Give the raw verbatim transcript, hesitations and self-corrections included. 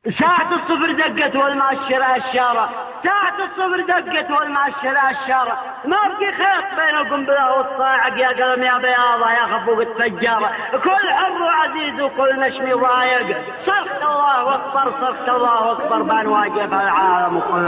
ساعة الصفر دقت والمؤشر أشارة، ساعة الصفر دقت والمؤشر أشارة، ما بقي خيط بين القنبلة والصاعق يا قلم يا بياضة يا خفوق التجارة، كل حر وعزيز وكل نشمي ضايق، صرخت الله أكبر صرخت الله أكبر بان واجب العالم وكل